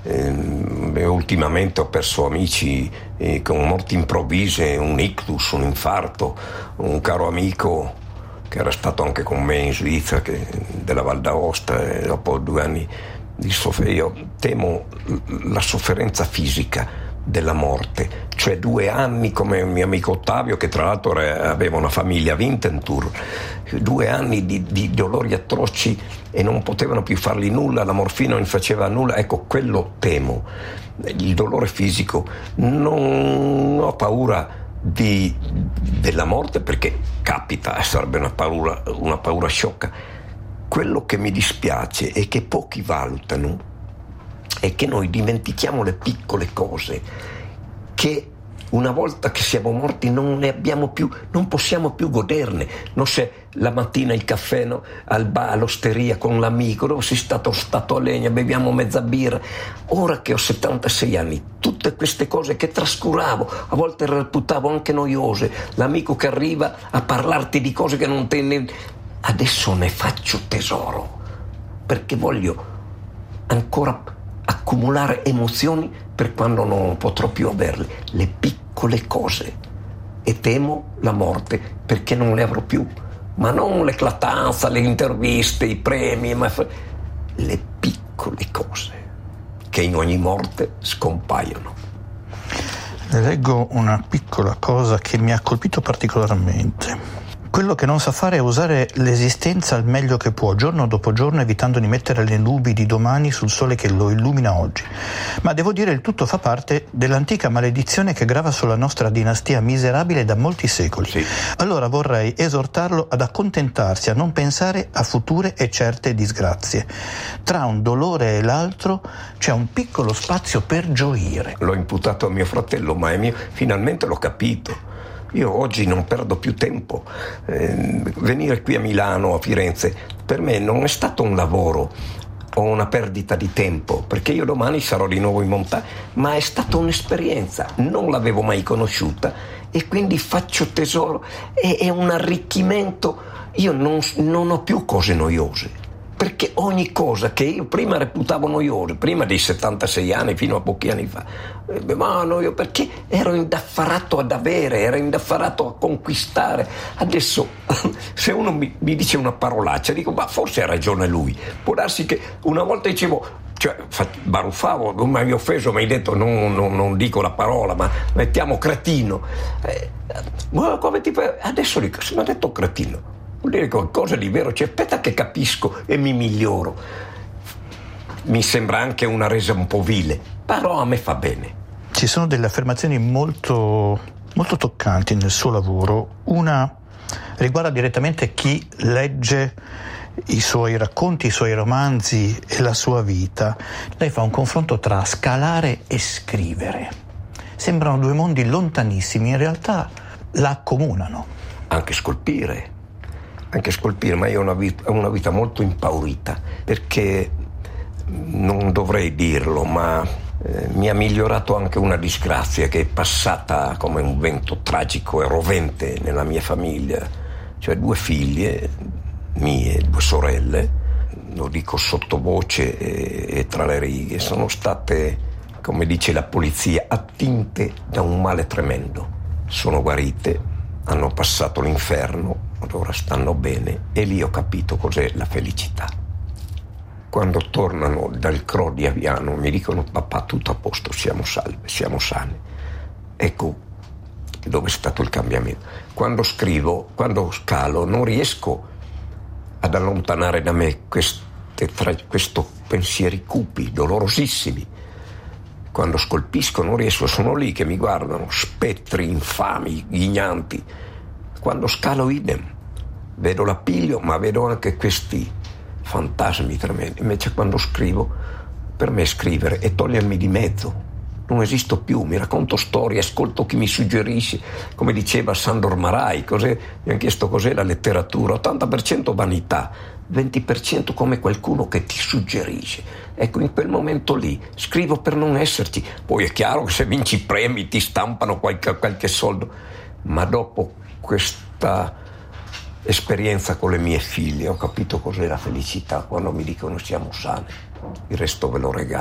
E ultimamente ho perso amici con morti improvvise, un ictus, un infarto, un caro amico che era stato anche con me in Svizzera, della Val d'Aosta, e dopo 2 anni di sofferenza. Io temo la sofferenza fisica della morte, cioè 2 anni, come il mio amico Ottavio, che tra l'altro aveva una famiglia a Winterthur, 2 anni di dolori atroci e non potevano più fargli nulla, la morfina non faceva nulla. Ecco, quello temo, il dolore fisico. Non ho paura della morte, perché capita, sarebbe una paura sciocca. Quello che mi dispiace e che pochi valutano è che noi dimentichiamo le piccole cose, che una volta che siamo morti non ne abbiamo più, non possiamo più goderne. Non c'è la mattina il caffè, no? Al bar, all'osteria con l'amico, dove si sta tostato a legna, beviamo mezza birra. Ora che ho 76 anni, tutte queste cose che trascuravo, a volte reputavo anche noiose, l'amico che arriva a parlarti di cose che non te adesso ne faccio tesoro, perché voglio ancora accumulare emozioni per quando non potrò più averle, le piccole cose. E temo la morte perché non le avrò più, ma non l'eclatanza, le interviste, i premi, ma le piccole cose che in ogni morte scompaiono. Le leggo una piccola cosa che mi ha colpito particolarmente. Quello che non sa fare è usare l'esistenza al meglio che può, giorno dopo giorno, evitando di mettere le nubi di domani sul sole che lo illumina oggi. Ma devo dire, il tutto fa parte dell'antica maledizione che grava sulla nostra dinastia miserabile da molti secoli. Sì. Allora vorrei esortarlo ad accontentarsi, a non pensare a future e certe disgrazie. Tra un dolore e l'altro c'è un piccolo spazio per gioire. L'ho imputato a mio fratello, ma finalmente l'ho capito. Io oggi non perdo più tempo. Venire qui a Milano, a Firenze, per me non è stato un lavoro o una perdita di tempo, perché io domani sarò di nuovo in montagna, ma è stata un'esperienza, non l'avevo mai conosciuta e quindi faccio tesoro, è un arricchimento. Io non ho più cose noiose, perché ogni cosa che io prima reputavo noiosa, prima dei 76 anni, fino a pochi anni fa, ma noioso, perché ero indaffarato ad avere, ero indaffarato a conquistare. Adesso se uno mi dice una parolaccia, dico, ma forse ha ragione lui. Può darsi che una volta dicevo, cioè baruffavo, non mi hai offeso, mi hai detto non dico la parola, ma mettiamo cretino. Come adesso dico, se mi ha detto cretino, vuol dire qualcosa di vero, cioè aspetta che capisco e mi miglioro. Mi sembra anche una resa un po' vile, però a me fa bene. Ci sono delle affermazioni molto, molto toccanti nel suo lavoro. Una riguarda direttamente chi legge i suoi racconti, i suoi romanzi e la sua vita. Lei fa un confronto tra scalare e scrivere. Sembrano 2 mondi lontanissimi, in realtà la accomunano. Anche scolpire, ma io ho una vita molto impaurita, perché non dovrei dirlo, ma mi ha migliorato anche una disgrazia che è passata come un vento tragico e rovente nella mia famiglia, cioè 2 figlie mie, 2 sorelle, lo dico sottovoce e tra le righe, sono state, come dice la polizia, attinte da un male tremendo. Sono guarite, hanno passato l'inferno, ora stanno bene, e lì ho capito cos'è la felicità. Quando tornano dal CRO di Aviano mi dicono: papà, tutto a posto, siamo salve, siamo sani. Ecco dove è stato il cambiamento. Quando scrivo, quando scalo, non riesco ad allontanare da me questi pensieri cupi, dolorosissimi. Quando scolpisco non riesco, sono lì che mi guardano, spettri infami, ghignanti. Quando scalo idem, vedo l'appiglio, ma vedo anche questi fantasmi tremendi. Invece quando scrivo, per me scrivere è togliermi di mezzo. Non esisto più, mi racconto storie, ascolto chi mi suggerisce. Come diceva Sandor Marai, mi hanno chiesto cos'è la letteratura. 80% vanità, 20% come qualcuno che ti suggerisce. Ecco, in quel momento lì scrivo per non esserci. Poi è chiaro che se vinci premi ti stampano qualche soldo, ma dopo questa esperienza con le mie figlie ho capito cos'è la felicità. Quando mi dicono siamo sani, il resto ve lo regalo.